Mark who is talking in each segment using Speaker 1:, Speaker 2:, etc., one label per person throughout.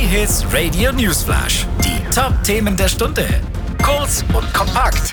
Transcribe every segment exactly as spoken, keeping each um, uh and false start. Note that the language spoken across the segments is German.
Speaker 1: J-Hits Radio Newsflash. Die Top-Themen der Stunde. Kurz und kompakt.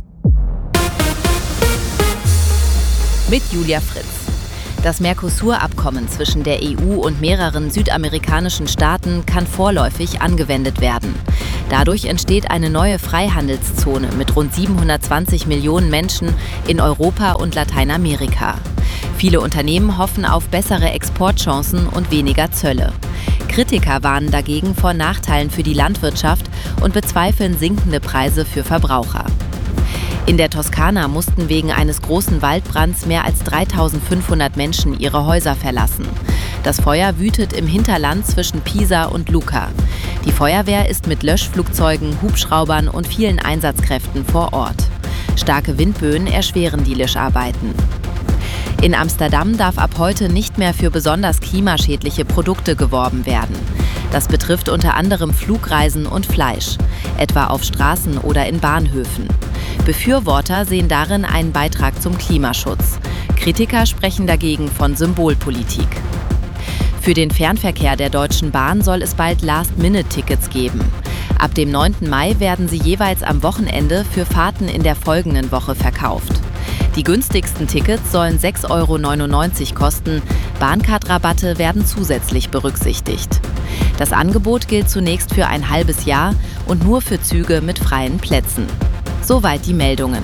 Speaker 2: Mit Julia Fritz. Das Mercosur-Abkommen zwischen der E U und mehreren südamerikanischen Staaten kann vorläufig angewendet werden. Dadurch entsteht eine neue Freihandelszone mit rund siebenhundertzwanzig Millionen Menschen in Europa und Lateinamerika. Viele Unternehmen hoffen auf bessere Exportchancen und weniger Zölle. Kritiker warnen dagegen vor Nachteilen für die Landwirtschaft und bezweifeln sinkende Preise für Verbraucher. In der Toskana mussten wegen eines großen Waldbrands mehr als dreitausendfünfhundert Menschen ihre Häuser verlassen. Das Feuer wütet im Hinterland zwischen Pisa und Lucca. Die Feuerwehr ist mit Löschflugzeugen, Hubschraubern und vielen Einsatzkräften vor Ort. Starke Windböen erschweren die Löscharbeiten. In Amsterdam darf ab heute nicht mehr für besonders klimaschädliche Produkte geworben werden. Das betrifft unter anderem Flugreisen und Fleisch, etwa auf Straßen oder in Bahnhöfen. Befürworter sehen darin einen Beitrag zum Klimaschutz. Kritiker sprechen dagegen von Symbolpolitik. Für den Fernverkehr der Deutschen Bahn soll es bald Last-Minute-Tickets geben. Ab dem neunten Mai werden sie jeweils am Wochenende für Fahrten in der folgenden Woche verkauft. Die günstigsten Tickets sollen sechs Euro neunundneunzig kosten, Bahncard-Rabatte werden zusätzlich berücksichtigt. Das Angebot gilt zunächst für ein halbes Jahr und nur für Züge mit freien Plätzen. Soweit die Meldungen.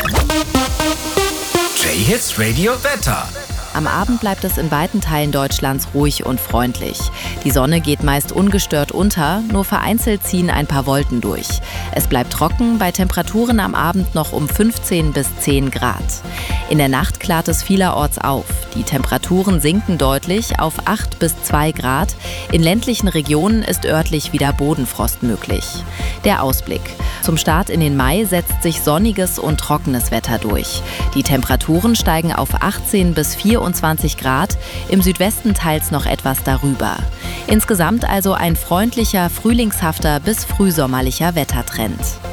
Speaker 1: J-Hits Radio Wetter.
Speaker 2: Am Abend bleibt es in weiten Teilen Deutschlands ruhig und freundlich. Die Sonne geht meist ungestört unter, nur vereinzelt ziehen ein paar Wolken durch. Es bleibt trocken, bei Temperaturen am Abend noch um fünfzehn bis zehn Grad. In der Nacht klart es vielerorts auf. Die Temperaturen sinken deutlich auf acht bis zwei Grad. In ländlichen Regionen ist örtlich wieder Bodenfrost möglich. Der Ausblick. Zum Start in den Mai setzt sich sonniges und trockenes Wetter durch. Die Temperaturen steigen auf achtzehn bis vierundzwanzig Grad, im Südwesten teils noch etwas darüber. Insgesamt also ein freundlicher, frühlingshafter bis frühsommerlicher Wettertrend.